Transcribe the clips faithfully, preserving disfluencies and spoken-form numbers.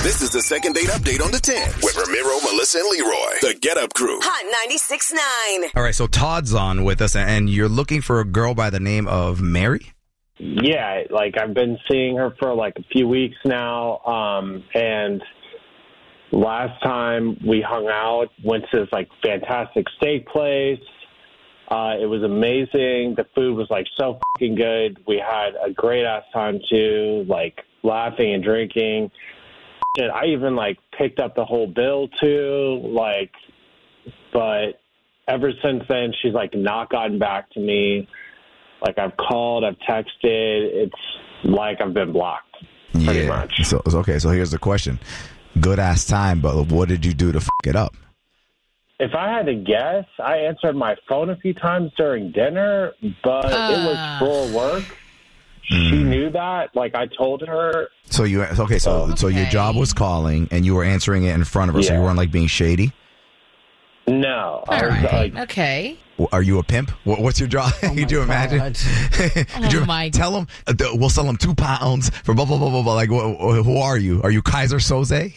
This is the second date update on the tenth with Ramiro, Melissa, and Leroy. The Get Up Crew. Hot ninety-six point nine. All right, so Todd's on with us, and you're looking for a girl by the name of Mary? Yeah, like I've been seeing her for like a few weeks now, um, and last time we hung out, went to this like fantastic steak place. Uh, it was amazing. The food was like so fucking good. We had a great ass time too, like laughing and drinking. Shit, I even like picked up the whole bill too, like, but ever since then, she's like not gotten back to me. Like I've called, I've texted. It's like I've been blocked, pretty yeah. much. So okay, so here's the question: good ass time, but what did you do to f it up? If I had to guess, I answered my phone a few times during dinner, but uh. it was full work. Mm. She knew that. Like I told her. So you okay? So okay. so your job was calling, and you were answering it in front of her. Yeah. So you weren't like being shady. No. All I was, right. like, okay. Are you a pimp? What's your job? Oh Could you imagine? oh you my tell them uh, we'll sell them two pounds for blah blah blah blah blah. Like, wh- who are you? Are you Kaiser Soze?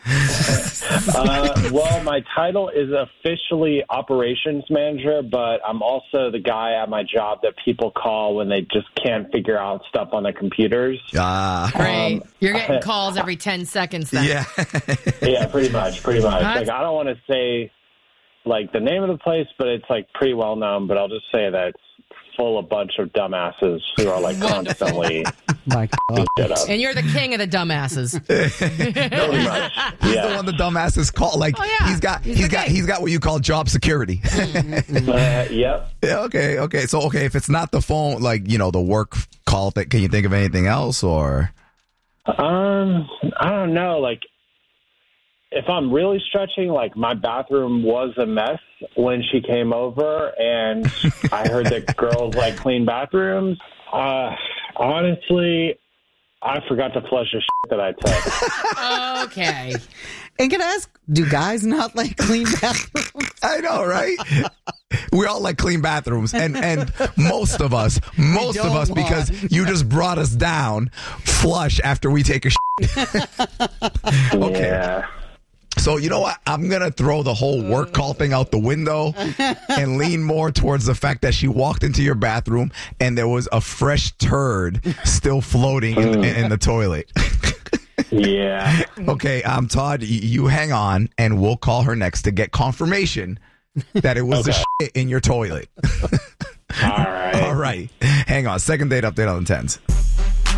uh, well, my title is officially operations manager, but I'm also the guy at my job that people call when they just can't figure out stuff on their computers. Ah, Great. Um, You're getting calls every ten seconds then. Yeah. yeah, pretty much, pretty much. That's- Like I don't want to say like the name of the place, but it's like pretty well known. But I'll just say that it's full of a bunch of dumbasses who are like constantly My God. shit up. And you're the king of the dumbasses. Pretty much. He's Yeah. the one the dumbasses call. Like Oh, yeah. he's got He's he's the got king. he's got what you call job security. Uh, yep. Yeah, okay, okay. So okay, if it's not the phone, like you know the work call, that can you think of anything else or? Um, I don't know. Like, if I'm really stretching, like my bathroom was a mess when she came over, and I heard that girls like clean bathrooms. Uh, honestly, I forgot to flush the shit that I took. Okay. And can I ask, do guys not like clean bathrooms? I know, right? We all like clean bathrooms, and and most of us, most of don't us, want. because you just brought us down, flush after we take a shit. Okay. Yeah. So you know what? I'm gonna throw the whole work call thing out the window and lean more towards the fact that she walked into your bathroom and there was a fresh turd still floating in, in, in the toilet. Yeah. Okay, um, Todd, y- you hang on, and we'll call her next to get confirmation that it was Okay. the shit in your toilet. All right. All right, hang on. Second date update on the tens.